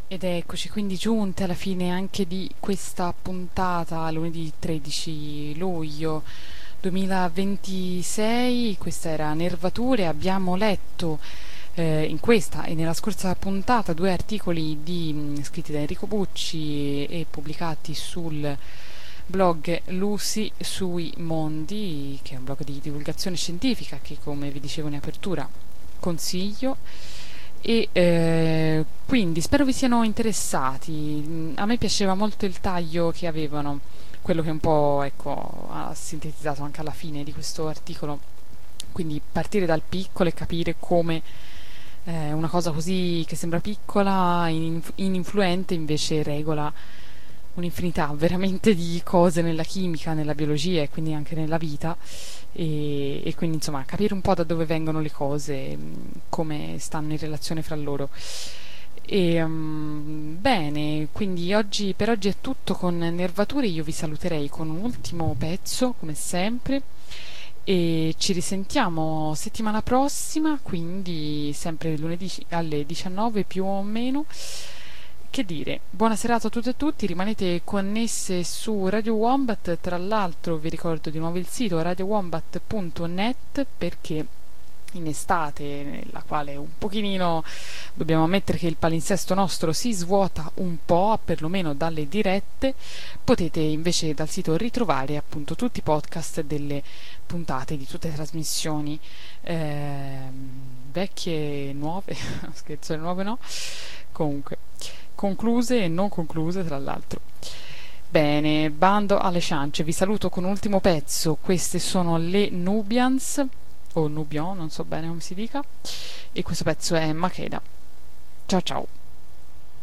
Ed eccoci quindi giunte alla fine anche di questa puntata, lunedì 13 luglio 2026. Questa era Nervature. Abbiamo letto in questa e nella scorsa puntata due articoli scritti da Enrico Bucci e pubblicati sul blog Lucy sui Mondi, che è un blog di divulgazione scientifica che, come vi dicevo in apertura, consiglio. E quindi spero vi siano interessati. A me piaceva molto il taglio che avevano, quello che un po', ecco, ha sintetizzato anche alla fine di questo articolo. Quindi partire dal piccolo e capire come una cosa così che sembra piccola, ininfluente, invece regola un'infinità veramente di cose nella chimica, nella biologia e quindi anche nella vita, e quindi insomma capire un po' da dove vengono le cose, come stanno in relazione fra loro. Bene, quindi per oggi è tutto con Nervature. Io vi saluterei con un ultimo pezzo, come sempre, e ci risentiamo settimana prossima, quindi sempre lunedì alle 19 più o meno. Che dire, buona serata a tutte e a tutti, rimanete connesse su Radio Wombat. Tra l'altro vi ricordo di nuovo il sito radiowombat.net, perché in estate, nella quale un pochino dobbiamo ammettere che il palinsesto nostro si svuota un po', perlomeno dalle dirette, potete invece dal sito ritrovare appunto tutti i podcast delle puntate di tutte le trasmissioni, vecchie e nuove, scherzo, le nuove no, comunque concluse e non concluse tra l'altro. Bene, bando alle ciance, vi saluto con un ultimo pezzo. Queste sono le Nubians o Nubion, non so bene come si dica, e questo pezzo è Makeda. Ciao ciao.